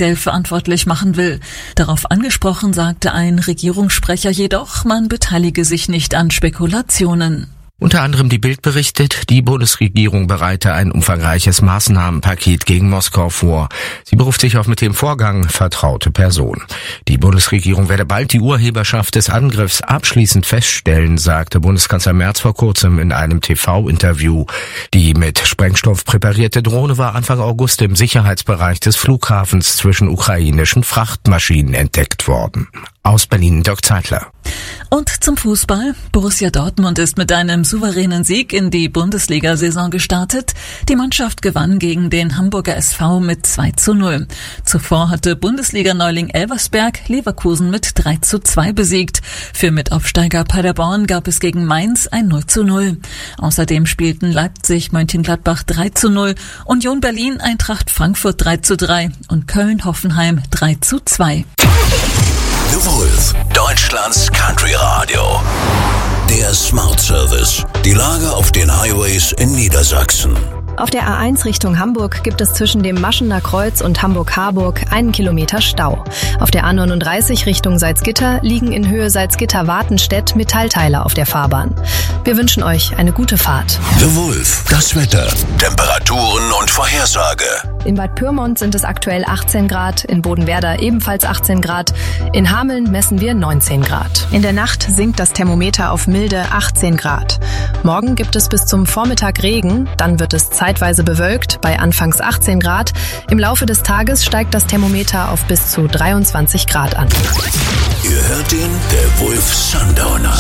finanziell verantwortlich machen will. Darauf angesprochen sagte ein Regierungssprecher jedoch, man beteilige sich nicht an Spekulationen. Unter anderem die Bild berichtet, die Bundesregierung bereite ein umfangreiches Maßnahmenpaket gegen Moskau vor. Sie beruft sich auf mit dem Vorgang vertraute Personen. Die Bundesregierung werde bald die Urheberschaft des Angriffs abschließend feststellen, sagte Bundeskanzler Merz vor kurzem in einem TV-Interview. Die mit Sprengstoff präparierte Drohne war Anfang August im Sicherheitsbereich des Flughafens zwischen ukrainischen Frachtmaschinen entdeckt worden. Aus Berlin, Dirk Zeitler. Und zum Fußball. Borussia Dortmund ist mit einem souveränen Sieg in die Bundesliga-Saison gestartet. Die Mannschaft gewann gegen den Hamburger SV mit 2:0. Zuvor hatte Bundesliga-Neuling Elversberg Leverkusen mit 3:2 besiegt. Für Mitaufsteiger Paderborn gab es gegen Mainz ein 0:0. Außerdem spielten Leipzig Mönchengladbach 3:0, Union Berlin Eintracht Frankfurt 3:3 und Köln Hoffenheim 3:2. The Wolf, Deutschlands Country Radio. Der Smart Service. Die Lage auf den Highways in Niedersachsen. Auf der A1 Richtung Hamburg gibt es zwischen dem Maschener Kreuz und Hamburg-Harburg 1 Kilometer Stau. Auf der A39 Richtung Salzgitter liegen in Höhe Salzgitter-Wartenstedt Metallteile auf der Fahrbahn. Wir wünschen euch eine gute Fahrt. The Wolf, das Wetter, Temperaturen und Vorhersage. In Bad Pyrmont sind es aktuell 18 Grad, in Bodenwerder ebenfalls 18 Grad, in Hameln messen wir 19 Grad. In der Nacht sinkt das Thermometer auf milde 18 Grad. Morgen gibt es bis zum Vormittag Regen, dann wird es zeitweise bewölkt bei anfangs 18 Grad. Im Laufe des Tages steigt das Thermometer auf bis zu 23 Grad an. Ihr hört den, der Wolf Sundowner.